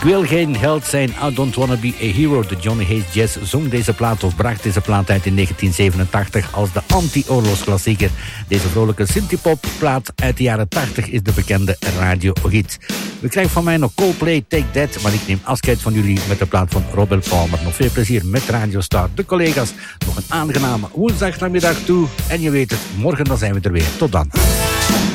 wil geen held zijn, I don't wanna be a hero. De Johnny Hayes Jazz zong deze plaat of bracht deze plaat uit in 1987 als de anti-oorlogsklassieker. Deze vrolijke synthpop plaat uit de jaren 80 is de bekende radiohit. We krijgen van mij nog Coldplay, Take That, maar ik neem afscheid van jullie met de plaat van Robert Palmer. Nog veel plezier met Radio Star. De collega's, nog een aangename woensdagnamiddag toe. En je weet het, morgen dan zijn we er weer. Tot dan.